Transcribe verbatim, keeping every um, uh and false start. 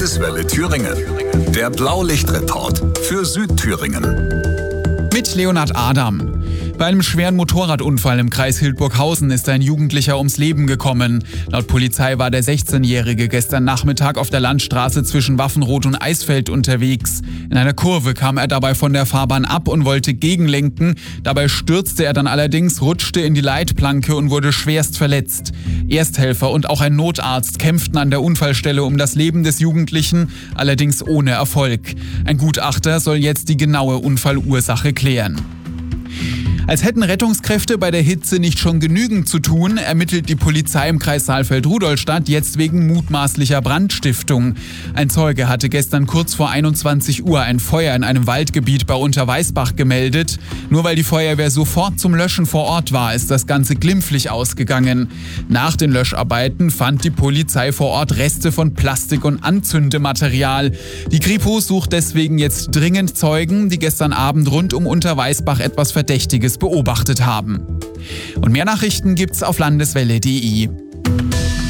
Landeswelle Thüringen. Der Blaulichtreport für Südthüringen. Mit Leonhard Adam. Bei einem schweren Motorradunfall im Kreis Hildburghausen ist ein Jugendlicher ums Leben gekommen. Laut Polizei war der sechzehnjährige gestern Nachmittag auf der Landstraße zwischen Waffenroth und Eisfeld unterwegs. In einer Kurve kam er dabei von der Fahrbahn ab und wollte gegenlenken. Dabei stürzte er dann allerdings, rutschte in die Leitplanke und wurde schwerst verletzt. Ersthelfer und auch ein Notarzt kämpften an der Unfallstelle um das Leben des Jugendlichen, allerdings ohne Erfolg. Ein Gutachter soll jetzt die genaue Unfallursache klären. Als hätten Rettungskräfte bei der Hitze nicht schon genügend zu tun, ermittelt die Polizei im Kreis Saalfeld-Rudolstadt jetzt wegen mutmaßlicher Brandstiftung. Ein Zeuge hatte gestern kurz vor einundzwanzig Uhr ein Feuer in einem Waldgebiet bei Unterweißbach gemeldet. Nur weil die Feuerwehr sofort zum Löschen vor Ort war, ist das Ganze glimpflich ausgegangen. Nach den Löscharbeiten fand die Polizei vor Ort Reste von Plastik und Anzündematerial. Die Kripo sucht deswegen jetzt dringend Zeugen, die gestern Abend rund um Unterweißbach etwas Verdächtiges beobachtet haben. Und mehr Nachrichten gibt's auf landeswelle punkt de.